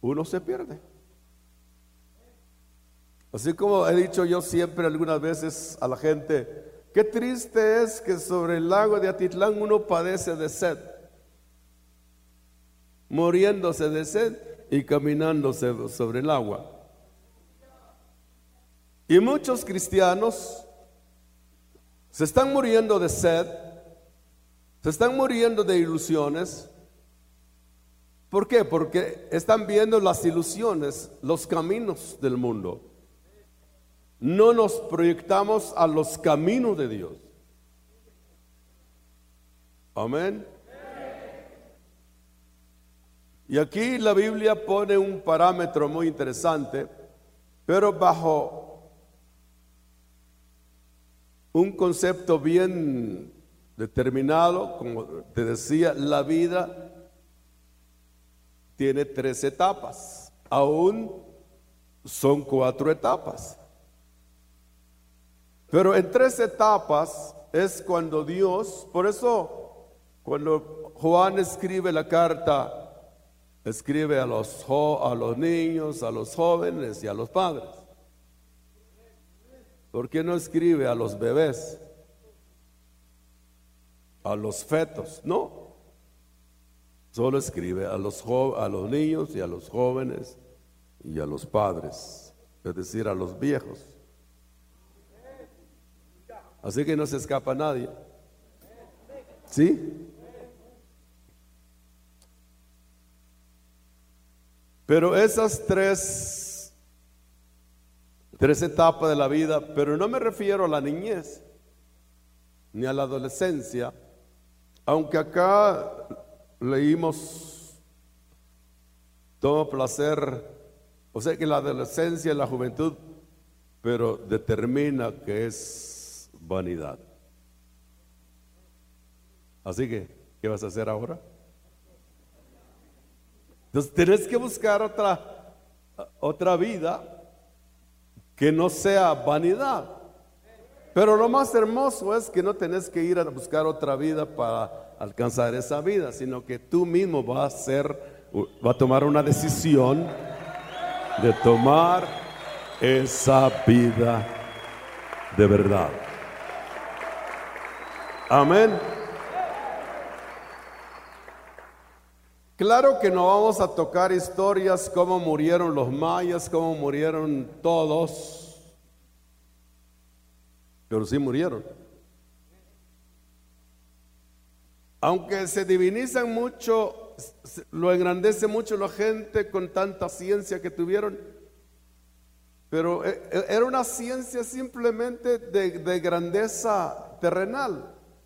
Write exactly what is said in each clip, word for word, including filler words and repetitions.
uno se pierde. Así como he dicho yo siempre algunas veces a la gente, qué triste es que sobre el lago de Atitlán uno padece de sed, muriéndose de sed y caminándose sobre el agua. Y muchos cristianos se están muriendo de sed, se están muriendo de ilusiones. ¿Por qué? Porque están viendo las ilusiones, los caminos del mundo. No nos proyectamos a los caminos de Dios. Amén. Y aquí la Biblia pone un parámetro muy interesante, pero bajo un concepto bien determinado. Como te decía, la vida tiene tres etapas, aún son cuatro etapas. Pero en tres etapas es cuando Dios, por eso cuando Juan escribe la carta, escribe a los, a los niños, a los jóvenes y a los padres. ¿Por qué no escribe a los bebés, a los fetos? No, solo escribe a los, a los niños y a los jóvenes y a los padres, es decir, a los viejos. Así que no se escapa nadie. ¿Sí? Pero esas tres, tres etapas de la vida, pero no me refiero a la niñez ni a la adolescencia, aunque acá leímos todo placer, o sea que la adolescencia y la juventud, pero determina que es vanidad. Así que, ¿qué vas a hacer ahora? Entonces tenés que buscar otra, otra vida que no sea vanidad. Pero lo más hermoso es que no tenés que ir a buscar otra vida para alcanzar esa vida, sino que tú mismo vas a hacer, va a tomar una decisión de tomar esa vida de verdad. Amén. Claro que no vamos a tocar historias como murieron los mayas, como murieron todos, pero sí murieron. Aunque se divinizan mucho, lo engrandece mucho la gente con tanta ciencia que tuvieron, pero era una ciencia simplemente de, de grandeza terrenal.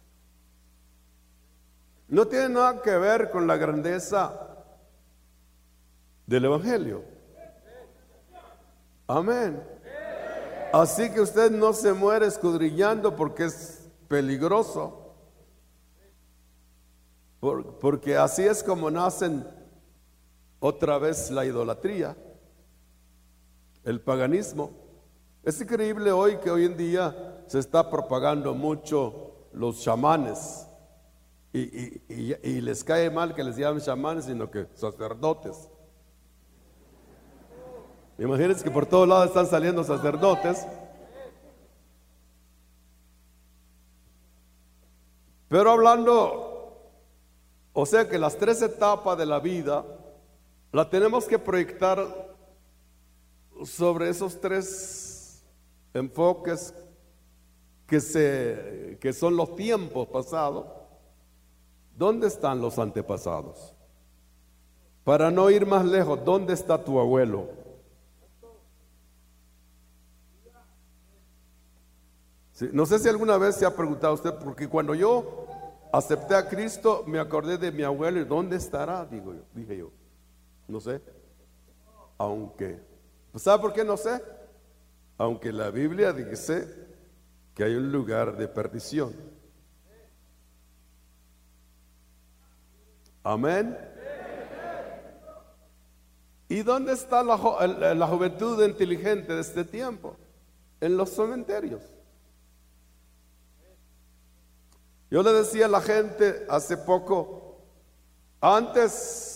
No tiene nada que ver con la grandeza del Evangelio. Amén. Así que usted no se muere escudriñando porque es peligroso. Por, porque así es como nacen otra vez la idolatría, el paganismo. Es increíble hoy que hoy en día se está propagando mucho los chamanes. Y, y, y, y les cae mal que les llamen chamanes, sino que sacerdotes. Imagínense que por todos lados están saliendo sacerdotes. Pero hablando, o sea que las tres etapas de la vida la tenemos que proyectar sobre esos tres enfoques que, se, que son los tiempos pasados. ¿Dónde están los antepasados? Para no ir más lejos, ¿dónde está tu abuelo? Sí, no sé si alguna vez se ha preguntado usted, porque cuando yo acepté a Cristo me acordé de mi abuelo. ¿Y dónde estará? Digo yo, dije yo, no sé. Aunque, pues ¿sabe por qué no sé? Aunque la Biblia dice que hay un lugar de perdición. Amén. ¿Y dónde está la, la juventud inteligente de este tiempo? En los cementerios. Yo le decía a la gente hace poco, antes